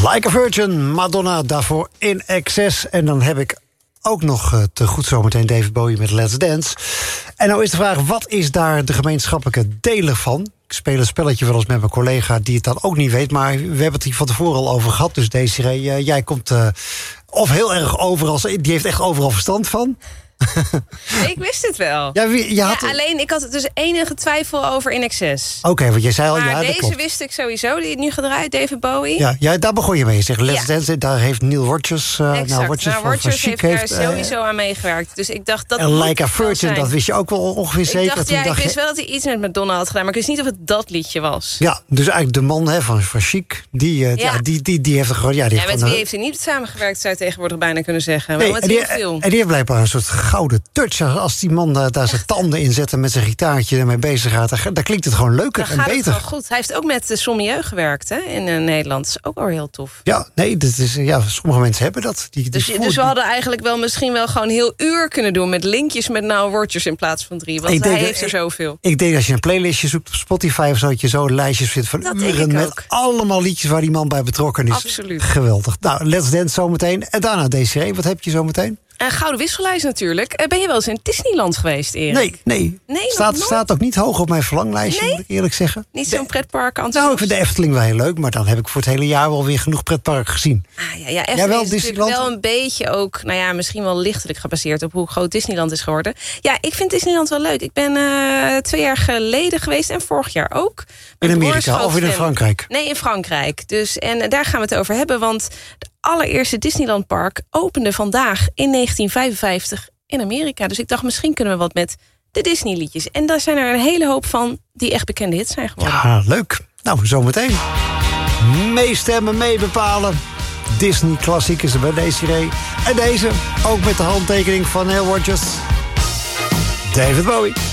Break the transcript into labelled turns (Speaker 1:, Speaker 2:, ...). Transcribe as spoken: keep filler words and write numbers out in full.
Speaker 1: Like a Virgin, Madonna, daarvoor In Excess. En dan heb ik ook nog uh, te goed zometeen David Bowie met Let's Dance. En nou is de vraag, wat is daar de gemeenschappelijke deler van? Ik speel een spelletje wel eens met mijn collega die het dan ook niet weet, maar we hebben het hier van tevoren al over gehad. Dus Desiree, uh, jij komt uh, of heel erg overal, die heeft echt overal verstand van.
Speaker 2: Ik wist het wel.
Speaker 1: Ja, wie, je had
Speaker 2: ja, alleen ik had dus enige twijfel over In Excess.
Speaker 1: Oké, okay, want jij zei al,
Speaker 2: maar
Speaker 1: ja, dat
Speaker 2: deze
Speaker 1: klopt.
Speaker 2: wist ik sowieso, die het nu gedraaid, David Bowie.
Speaker 1: Ja, ja, daar begon je mee. Je zegt Let's
Speaker 2: ja.
Speaker 1: Dance, daar heeft Neil Rodgers, uh,
Speaker 2: exact.
Speaker 1: nou, Rodgers,
Speaker 2: nou, Rodgers
Speaker 1: van, van
Speaker 2: heeft,
Speaker 1: heeft
Speaker 2: daar sowieso uh, aan meegewerkt. Dus ik dacht dat.
Speaker 1: En Like a Virgin, dat wist je ook wel ongeveer zeker.
Speaker 2: Ik dacht, ja,
Speaker 1: dacht
Speaker 2: ik wist
Speaker 1: je...
Speaker 2: wel dat hij iets met Madonna had gedaan, maar ik wist niet of het dat liedje was.
Speaker 1: Ja, dus eigenlijk de man hè, van, van Chic, die, uh, ja. Ja, die, die, die heeft er gewoon. Ja, die
Speaker 2: ja,
Speaker 1: heeft
Speaker 2: met wie
Speaker 1: een...
Speaker 2: heeft hij niet samengewerkt, zou je tegenwoordig bijna kunnen zeggen.
Speaker 1: Nee,
Speaker 2: maar
Speaker 1: en, die, en die heeft blijkbaar een soort gouden touch. Als die man daar, daar zijn tanden in zet en met zijn gitaartje ermee bezig gaat, daar, daar klinkt het gewoon leuker
Speaker 2: dan
Speaker 1: en
Speaker 2: gaat
Speaker 1: beter.
Speaker 2: Het wel goed. Hij heeft ook met de Sommieu gewerkt hè, in uh, Nederland. Dat is ook wel heel tof.
Speaker 1: Ja, nee, dat is, ja, sommige mensen hebben dat. Die,
Speaker 2: dus,
Speaker 1: die
Speaker 2: dus we hadden eigenlijk wel misschien wel gewoon heel uur kunnen doen met linkjes met Nile Rodgers in plaats van drie. Want ik hij denk, heeft er ik, zoveel.
Speaker 1: Ik denk als je een playlistje zoekt op Spotify of zo, dat je zo lijstjes vindt van
Speaker 2: dat
Speaker 1: uren met
Speaker 2: ook.
Speaker 1: allemaal liedjes waar die man bij betrokken is.
Speaker 2: Absoluut.
Speaker 1: Geweldig. Nou, Let's Dance zometeen. En daarna Desiree, wat heb je zometeen?
Speaker 2: Een gouden wissellijst natuurlijk. Ben je wel eens in Disneyland geweest, Erik?
Speaker 1: Nee, nee.
Speaker 2: nee
Speaker 1: staat, staat ook niet hoog op mijn verlanglijstje,
Speaker 2: nee?
Speaker 1: moet ik eerlijk zeggen.
Speaker 2: Niet zo'n pretpark aan.
Speaker 1: Nou, ik vind de Efteling wel heel leuk, maar dan heb ik voor het hele jaar wel weer genoeg pretparken gezien.
Speaker 2: Ah, ja, ja, Efteling
Speaker 1: wel,
Speaker 2: is natuurlijk wel een beetje ook, nou ja, misschien wel lichtelijk gebaseerd op hoe groot Disneyland is geworden. Ja, ik vind Disneyland wel leuk. Ik ben uh, twee jaar geleden geweest en vorig jaar ook.
Speaker 1: In Amerika of in Frankrijk?
Speaker 2: Nee, in Frankrijk. Dus, en daar gaan we het over hebben, want de allereerste Disneyland Park opende vandaag in negentien vijfenvijftig in Amerika. Dus ik dacht, misschien kunnen we wat met de Disney liedjes. En daar zijn er een hele hoop van die echt bekende hits zijn geworden.
Speaker 1: Ja, leuk. Nou, zometeen. Meestemmen, meebepalen. Disney klassiekers bij Desiree. En deze, ook met de handtekening van Neil Rodgers. David Bowie.